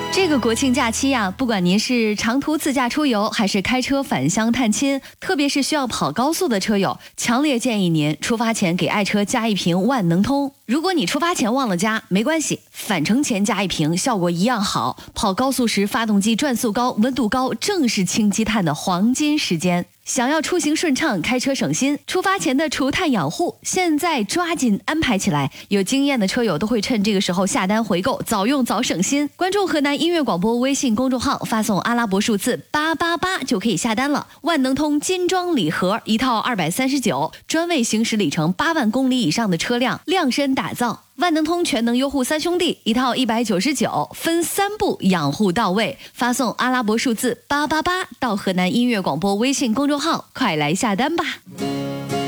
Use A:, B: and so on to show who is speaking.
A: 这个国庆假期呀，不管您是长途自驾出游，还是开车返乡探亲，特别是需要跑高速的车友，强烈建议您出发前给爱车加一瓶万能通。如果你出发前忘了加，没关系，返程前加一瓶，效果一样好。跑高速时，发动机转速高，温度高，正是清积碳的黄金时间。想要出行顺畅，开车省心，出发前的除碳养护，现在抓紧安排起来。有经验的车友都会趁这个时候下单回购，早用早省心。关注河南音乐广播微信公众号，发送阿拉伯数字888就可以下单了。万能通金装礼盒一套239，专为行驶里程8万公里以上的车辆量身打造。万能通全能优护三兄弟一套199，分3步养护到位。发送阿拉伯数字888到河南音乐广播微信公众号，快来下单吧。